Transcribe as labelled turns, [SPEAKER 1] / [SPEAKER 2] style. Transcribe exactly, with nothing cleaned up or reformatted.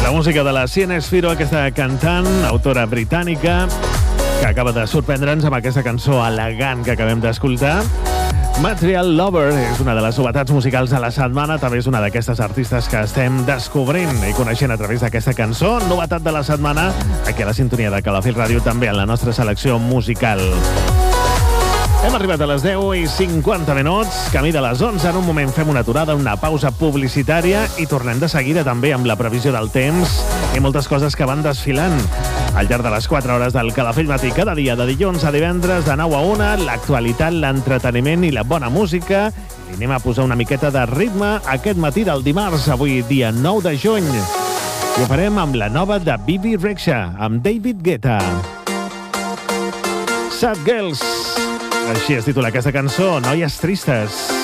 [SPEAKER 1] La música de la Sienna Sfiro, aquesta cantant, autora britànica, que acaba de sorprendre'ns amb aquesta cançó elegant que acabem d'escoltar. Material Lover és una de les novetats musicals de la setmana, també és una d'aquestes artistes que estem descobrint i coneixent a través d'aquesta cançó. Novetat de la setmana, aquí a la sintonia de Calafell Ràdio, també en la nostra selecció musical. Hem arribat a les deu i cinquanta minuts, camí de les onze. En un moment fem una aturada, una pausa publicitària i tornem de seguida també amb la previsió del temps i moltes coses que van desfilant al llarg de les quatre hores del Calafell Matí. Cada dia, de dilluns a divendres, de nou a una, l'actualitat, l'entreteniment i la bona música. I anem a posar una miqueta de ritme aquest matí del dimarts, avui dia nou de juny. I ho farem amb la nova de Bibi Rexha, amb David Guetta. Sad Girls. Així es titula aquesta cançó, Noies Tristes.